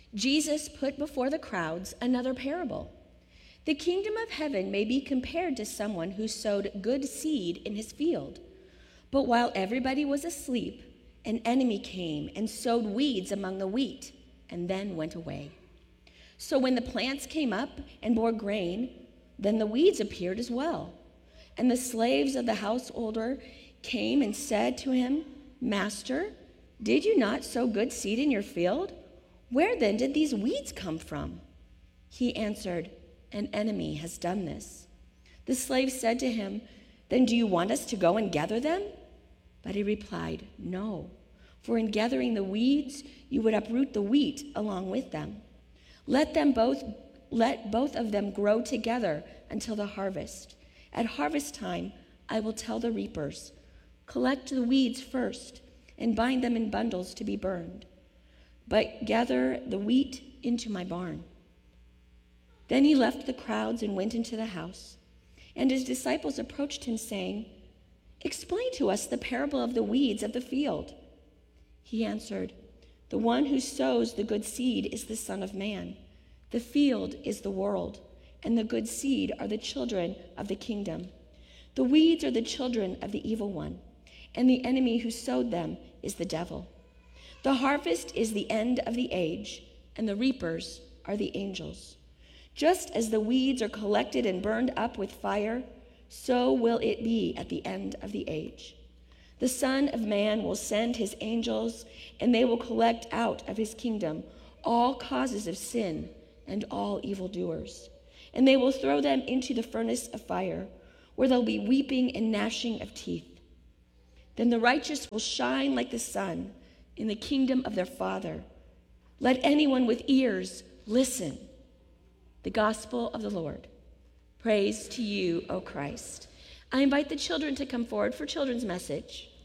Jesus put before the crowds another parable. The kingdom of heaven may be compared to someone who sowed good seed in his field. But while everybody was asleep, an enemy came and sowed weeds among the wheat and then went away. So when the plants came up and bore grain, then the weeds appeared as well. And the slaves of the householder came and said to him, "Master, did you not sow good seed in your field? Where then did these weeds come from?" He answered, "An enemy has done this." The slave said to him, "Then do you want us to go and gather them?" But he replied, "No, for in gathering the weeds, you would uproot the wheat along with them. Let both of them grow together until the harvest. At harvest time, I will tell the reapers, 'Collect the weeds first and bind them in bundles to be burned, but gather the wheat into my barn.'" Then he left the crowds and went into the house. And his disciples approached him, saying, "Explain to us the parable of the weeds of the field." He answered, "The one who sows the good seed is the Son of Man. The field is the world, and the good seed are the children of the kingdom. The weeds are the children of the evil one, and the enemy who sowed them is the devil. The harvest is the end of the age, and the reapers are the angels. Just as the weeds are collected and burned up with fire, so will it be at the end of the age. The Son of Man will send his angels, and they will collect out of his kingdom all causes of sin and all evildoers, and they will throw them into the furnace of fire, where there'll be weeping and gnashing of teeth. Then the righteous will shine like the sun in the kingdom of their Father. Let anyone with ears listen." The gospel of the Lord. Praise to you, O Christ. I invite the children to come forward for children's message.